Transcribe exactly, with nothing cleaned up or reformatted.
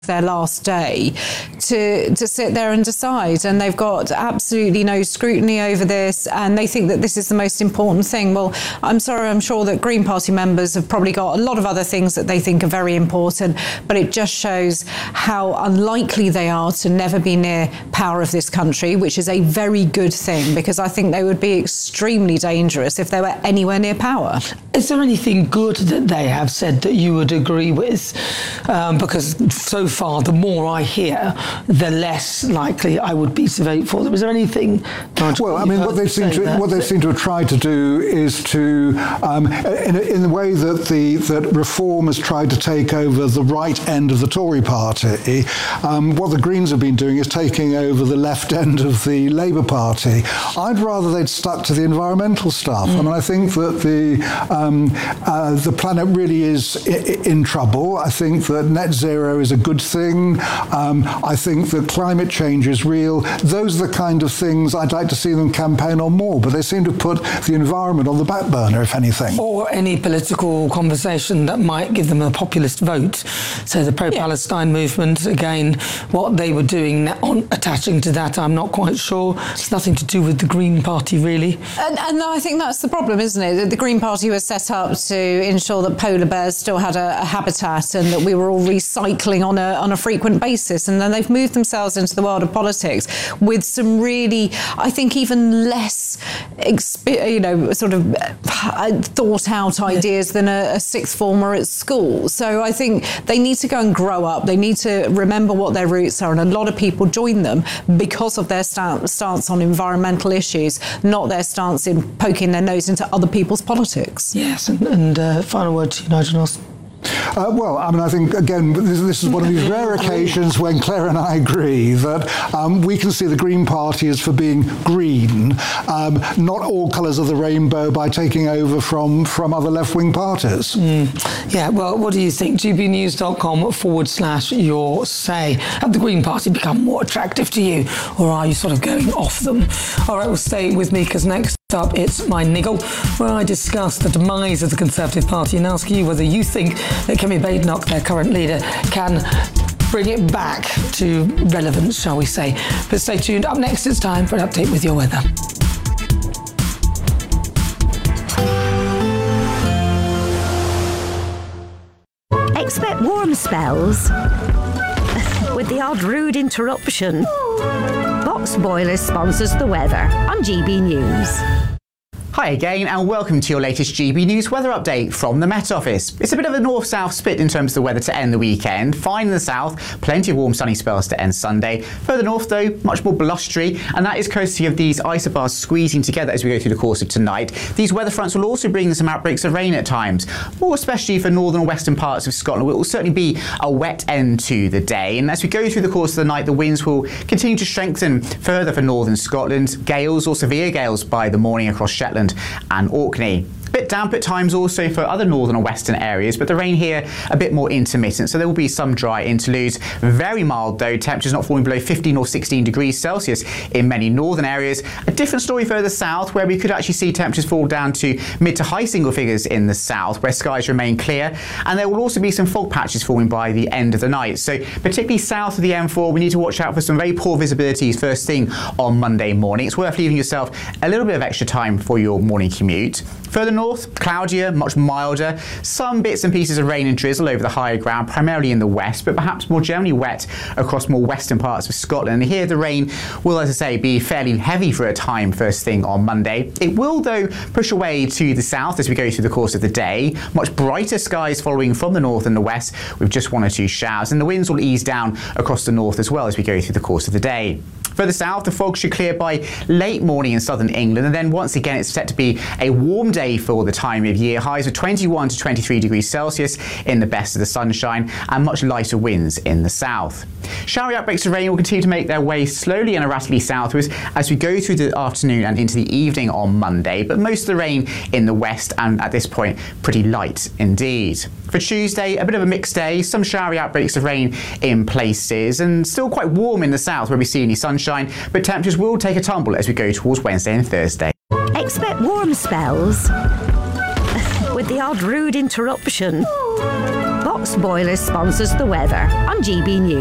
their last day to to sit there and decide, and they've got absolutely no scrutiny over this, and they think that this is the most important thing. Well, I'm sorry, I'm sure that Green Party members have probably got a lot of other things that they think are very important, but it just shows how unlikely they are to never be near power of this country, which is a very good thing, because I think they would be extremely dangerous if they were anywhere near power. Is there anything good that they have said that you would agree with? Um, because so far, the more I hear, the less likely I would be to vote for them. Is there anything? Nigel, well, I mean, what they seem to what they seem to have tried to do is to, um, in, in the way that the that Reform has tried to take over the right end of the Tory party, um, what the Greens have been doing is taking over the left end of the Labour Party. I'd rather they'd stuck to the environmental stuff. Mm. I mean, I think that the um, uh, the planet really is I- in trouble. I think that net zero is a good thing. Um, I think that climate change is real. Those are the kind of things I'd like to see them campaign on more, but they seem to put the environment on the back burner, if anything. Or any political conversation that might give them a populist vote. So the pro-Palestine yeah. movement, again, what they were doing on attaching to that, I'm not quite sure. It's nothing to do with the Green Party, really. And, and I think that's the problem, isn't it? The Green Party was set up to ensure that polar bears still had a, a habitat and that we were all recycling on a on a frequent basis, and then they've moved themselves into the world of politics with some really, I think, even less, you know, sort of thought out ideas than a, a sixth former at school. So I think they need to go and grow up. They need to remember what their roots are, and a lot of people join them because of their stance on environmental issues, not their stance in poking their nose into other people's politics. Yes, and, and uh, final word to you, Nigel Austin. Uh, well, I mean, I think, again, this, this is one of these rare occasions when Claire and I agree that um, we can see the Green Party as for being green, um, not all colours of the rainbow by taking over from, from other left-wing parties. Mm. Yeah, well, what do you think? gbnews.com forward slash your say. Have the Green Party become more attractive to you, or are you sort of going off them? All right, well, stay with me, because next up, it's My Niggle, where I discuss the demise of the Conservative Party and ask you whether you think that Kemi Badenoch, their current leader, can bring it back to relevance, shall we say. But stay tuned. Up next, it's time for an update with your weather. Expect warm spells with the odd rude interruption. Box Boilers sponsors the weather on G B News. Hi again, and welcome to your latest G B News weather update from the Met Office. It's a bit of a north-south split in terms of the weather to end the weekend. Fine in the south, plenty of warm sunny spells to end Sunday. Further north though, much more blustery, and that is courtesy of these isobars squeezing together as we go through the course of tonight. These weather fronts will also bring some outbreaks of rain at times, more especially for northern and western parts of Scotland. It will certainly be a wet end to the day, and as we go through the course of the night, the winds will continue to strengthen further for northern Scotland. Gales or severe gales by the morning across Shetland and Orkney. A bit damp at times also for other northern and western areas, but the rain here a bit more intermittent, so there will be some dry interludes. Very mild though, temperatures not falling below fifteen or sixteen degrees Celsius in many northern areas. A different story further south, where we could actually see temperatures fall down to mid to high single figures in the south, where skies remain clear, and there will also be some fog patches forming by the end of the night. So particularly south of the M four, we need to watch out for some very poor visibilities first thing on Monday morning. It's worth leaving yourself a little bit of extra time for your morning commute. Further north, cloudier, much milder. Some bits and pieces of rain and drizzle over the higher ground, primarily in the west, but perhaps more generally wet across more western parts of Scotland. And here the rain will, as I say, be fairly heavy for a time first thing on Monday. It will, though, push away to the south as we go through the course of the day. Much brighter skies following from the north and the west with just one or two showers. And the winds will ease down across the north as well as we go through the course of the day. Further south, the fog should clear by late morning in southern England, and then once again it's set to be a warm day for the time of year. Highs of twenty-one to twenty-three degrees Celsius in the best of the sunshine, and much lighter winds in the south. Showery outbreaks of rain will continue to make their way slowly and erratically southwards as we go through the afternoon and into the evening on Monday, but most of the rain in the west, and at this point pretty light indeed. For Tuesday, a bit of a mixed day, some showery outbreaks of rain in places, and still quite warm in the south where we see any sunshine, but temperatures will take a tumble as we go towards Wednesday and Thursday. Expect warm spells with the odd rude interruption. Box Box Boilers sponsors the weather on G B News.